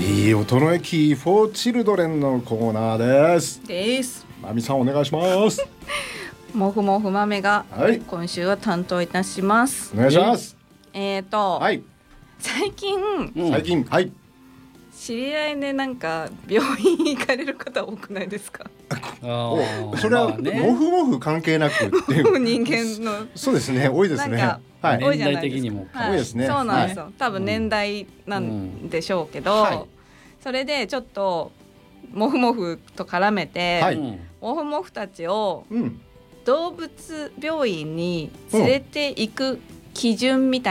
いい音の駅フォーチルドレンのコーナーです。まみさんお願いします。 もふもふまめがはい今週は担当いたします。 お願いします。はい、 最近、 はい、 知り合いでなんか病院行かれる方多くないですか？ それはもふもふ関係なくっていう人間のそうですね、多いですね。 なんかはい、 多いじゃないですか。 年代的にもはい、 多いですね。 そうなんですよ、多分年代なんでしょうけど、それでちょっともふもふと絡めて、もふもふたちを動物病院に連れて行く基準みたい